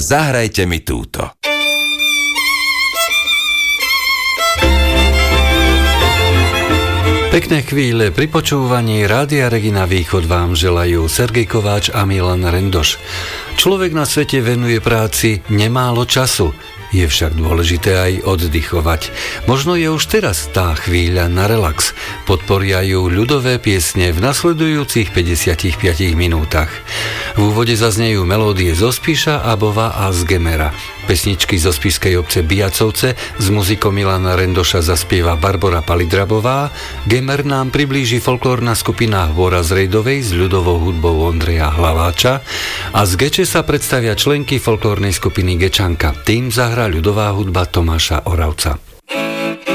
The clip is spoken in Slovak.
Zahrajte mi túto. Pekné chvíle pri počúvaní Rádia Regina Východ vám želajú Sergej Kováč a Milan Rendoš. Človek na svete venuje práci nemálo času, je však dôležité aj oddychovať. Možno je už teraz tá chvíľa na relax. Podporia ju ľudové piesne v nasledujúcich 55 minútach. V úvode zaznejú melódie zo Spiša, Abova a z Gemera. Pesničky zo spišskej obce Bijacovce s muzikou Milana Rendoša zaspieva Barbora Palidrabová, Gemer nám priblíži folklórna skupina Hvora z Rejdovej s ľudovou hudbou Ondreja Hlaváča a z Geče sa predstavia členky folklórnej skupiny Gečanka. Tým zahrá ľudová hudba Tomáša Oravca.